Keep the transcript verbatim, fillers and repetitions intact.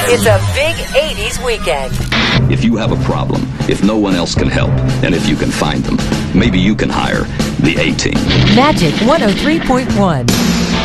It's a big eighties weekend. If you have a problem, if no one else can help, and if you can find them, maybe you can hire the A-Team. Magic one oh three point one.